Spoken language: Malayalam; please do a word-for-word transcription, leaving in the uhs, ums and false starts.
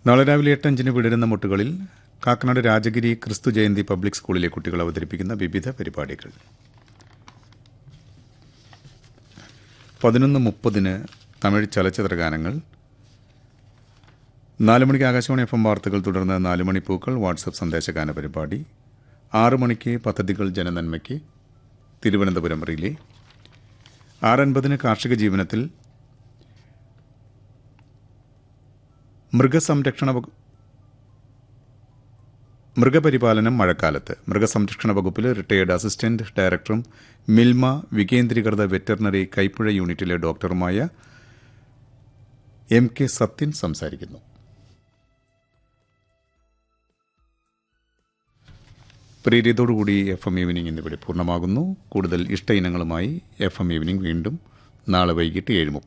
നാളെ രാവിലെ എട്ട് അഞ്ചിന് വിടരുന്ന മുട്ടുകളിൽ കാക്കനാട് രാജഗിരി ക്രിസ്തു ജയന്തി പബ്ലിക് സ്കൂളിലെ കുട്ടികൾ അവതരിപ്പിക്കുന്ന വിവിധ പരിപാടികൾ. പതിനൊന്ന് മുപ്പതിന് തമിഴ് ചലച്ചിത്ര ഗാനങ്ങൾ. നാല് മണിക്ക് ആകാശവാണി എഫ് എം വാർത്തകൾ, തുടർന്ന് നാല് മണി പൂക്കൾ വാട്സപ്പ് സന്ദേശഗാന പരിപാടി. ആറ് മണിക്ക് പദ്ധതികൾ ജനനന്മയ്ക്ക് തിരുവനന്തപുരം റിലേ. ആറൻപതിന് കാർഷിക ജീവനത്തിൽ മൃഗസംരക്ഷണ മൃഗപരിപാലനം മഴക്കാലത്ത് മൃഗസംരക്ഷണ വകുപ്പിൽ റിട്ടയേർഡ് അസിസ്റ്റന്റ് ഡയറക്ടറും മിൽമ വികേന്ദ്രീകൃത വെറ്ററിനറി കൈപ്പുഴ യൂണിറ്റിലെ ഡോക്ടറുമായ എം കെ സത്യൻ സംസാരിക്കുന്നു. പ്രീതിയോടുകൂടി എഫ് എം ഈവനിംഗ് എന്നിവിടെ പൂർണ്ണമാകുന്നു. കൂടുതൽ ഇഷ്ട ഇനങ്ങളുമായി എഫ് എം ഈവനിംഗ് വീണ്ടും നാളെ വൈകിട്ട് ഏഴ് മുപ്പത്.